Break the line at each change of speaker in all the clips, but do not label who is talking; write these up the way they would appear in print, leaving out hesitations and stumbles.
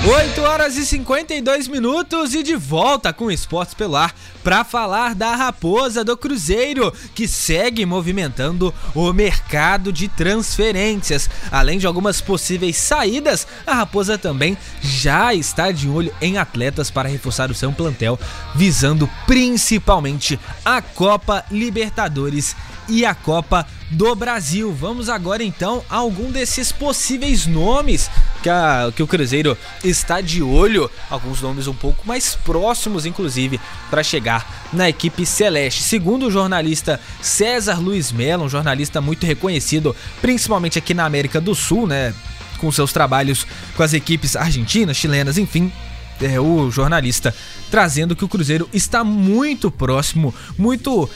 8 horas e 52 minutos e de volta com o Esportes pelo Ar para falar da Raposa do Cruzeiro, que segue movimentando o mercado de transferências. Além de algumas possíveis saídas, a Raposa também já está de olho em atletas para reforçar o seu plantel, visando principalmente a Copa Libertadores e a Copa do Brasil. Vamos agora então a algum desses possíveis nomes que o Cruzeiro está de olho, alguns nomes um pouco mais próximos inclusive para chegar na equipe celeste. Segundo o jornalista César Luiz Melo, um jornalista muito reconhecido principalmente aqui na América do Sul, né, com seus trabalhos com as equipes argentinas, chilenas, enfim, o jornalista trazendo que o Cruzeiro está muito próximo, muito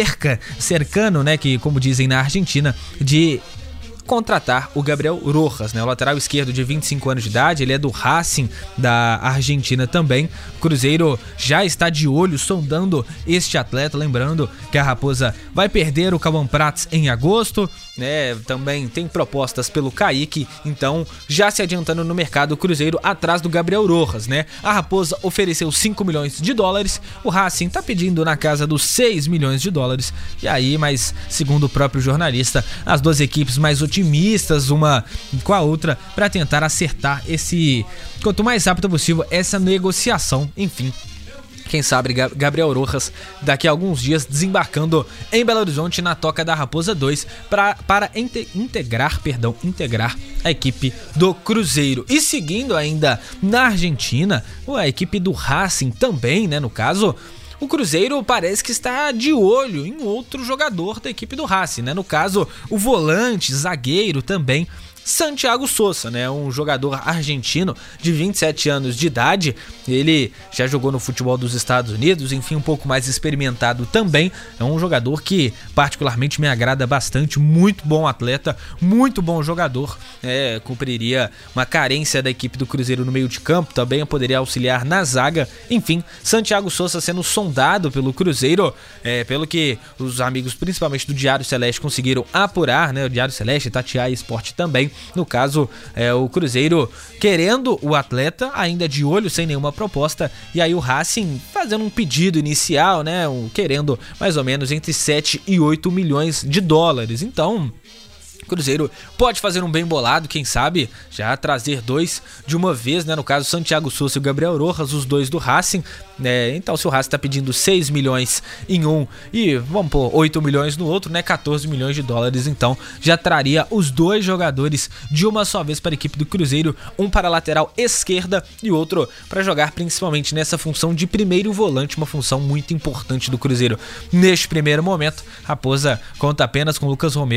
cercano, né, que como dizem na Argentina, de contratar o Gabriel Rojas, né, o lateral esquerdo de 25 anos de idade. Ele é do Racing da Argentina também. O Cruzeiro já está de olho, sondando este atleta, lembrando que a Raposa vai perder o Cauã Prats em agosto, né, também tem propostas pelo Kaique, então já se adiantando no mercado, o Cruzeiro atrás do Gabriel Rojas, né? A Raposa ofereceu 5 milhões de dólares, o Racing tá pedindo na casa dos 6 milhões de dólares, e aí, mas segundo o próprio jornalista, as duas equipes mais otimistas uma com a outra para tentar acertar quanto mais rápido possível essa negociação, enfim. Quem sabe Gabriel Rojas daqui a alguns dias desembarcando em Belo Horizonte na toca da Raposa 2 para integrar a equipe do Cruzeiro. E seguindo ainda na Argentina, a equipe do Racing também, né, no caso, o Cruzeiro parece que está de olho em outro jogador da equipe do Racing, né, no caso o volante, zagueiro também, Santiago Sosa, né, um jogador argentino de 27 anos de idade. Ele já jogou no futebol dos Estados Unidos, enfim, um pouco mais experimentado também. É um jogador que particularmente me agrada bastante, muito bom atleta, muito bom jogador, cumpriria uma carência da equipe do Cruzeiro no meio de campo, também poderia auxiliar na zaga. Enfim, Santiago Sosa sendo sondado pelo Cruzeiro, pelo que os amigos principalmente do Diário Celeste conseguiram apurar, né, o Diário Celeste, Itatiaia Esporte também. No caso, o Cruzeiro querendo o atleta, ainda de olho, sem nenhuma proposta, e aí o Racing fazendo um pedido inicial, né, querendo mais ou menos entre 7 e 8 milhões de dólares. Então, o Cruzeiro pode fazer um bem bolado, quem sabe já trazer dois de uma vez, né? No caso, Santiago Sosa e o Gabriel Rojas, os dois do Racing, né? Então, se o Racing está pedindo 6 milhões em um e vamos pôr 8 milhões no outro, né? 14 milhões de dólares, então já traria os dois jogadores de uma só vez para a equipe do Cruzeiro, um para a lateral esquerda e outro para jogar principalmente nessa função de primeiro volante, uma função muito importante do Cruzeiro. Neste primeiro momento, Raposa conta apenas com Lucas Romero